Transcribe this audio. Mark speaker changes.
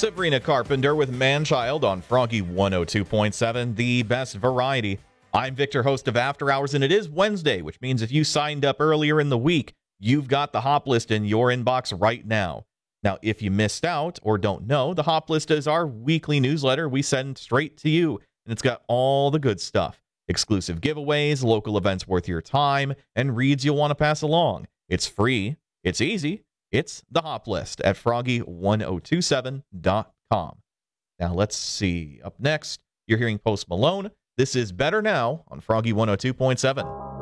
Speaker 1: Sabrina Carpenter with Manchild on Froggy 102.7, the best variety. I'm Victor, host of After Hours, and it is Wednesday, which means if you signed up earlier in the week, you've got the Hop List in your inbox right now. Now, if you missed out or don't know, the Hop List is our weekly newsletter we send straight to you, and it's got all the good stuff. Exclusive giveaways, local events worth your time, and reads you'll want to pass along. It's free. It's easy. It's the Hop List at froggy1027.com. Now, let's see. Up next, you're hearing Post Malone. This is Better Now on Froggy 102.7.